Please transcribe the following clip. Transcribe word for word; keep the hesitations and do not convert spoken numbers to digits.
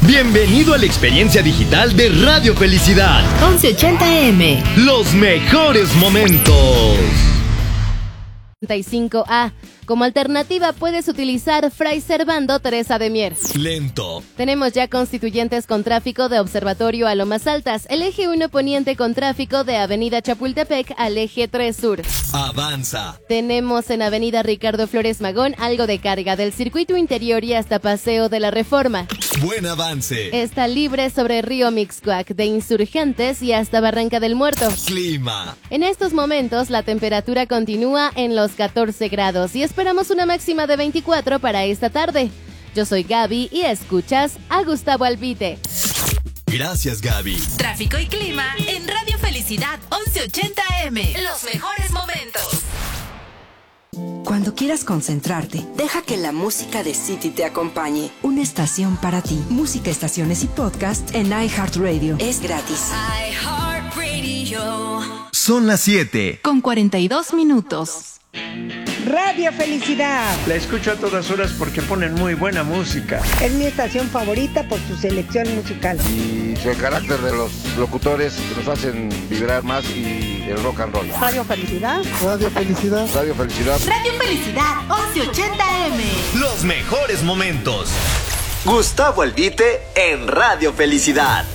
Bienvenido a la experiencia digital de Radio Felicidad. once ochenta A M. Los mejores momentos. treinta y cinco A. Como alternativa puedes utilizar Fray Servando Teresa de Mier. Lento. Tenemos ya constituyentes con tráfico de Observatorio a Lomas Altas, el eje uno poniente con tráfico de Avenida Chapultepec al eje tres sur. Avanza. Tenemos en Avenida Ricardo Flores Magón algo de carga del circuito interior y hasta Paseo de la Reforma. Buen avance. Está libre sobre Río Mixcoac de Insurgentes y hasta Barranca del Muerto. Clima. En estos momentos la temperatura continúa en los catorce grados y esperamos una máxima de veinticuatro para esta tarde. Yo soy Gaby y escuchas a Gustavo Albite. Gracias, Gaby. Tráfico y clima en Radio Felicidad once ochenta A M. Los mejores momentos. Cuando quieras concentrarte, deja que la música de City te acompañe. Una estación para ti. Música, estaciones y podcast en iHeartRadio. Es gratis. iHeartRadio. Son las siete. Con cuarenta y dos minutos. Radio Felicidad. La escucho a todas horas porque ponen muy buena música. Es mi estación favorita por su selección musical. Y el carácter de los locutores que nos hacen vibrar más y el rock and roll. Radio Felicidad. Radio Felicidad. Radio Felicidad. Radio Felicidad once ochenta A M. Los mejores momentos. Gustavo Albite en Radio Felicidad.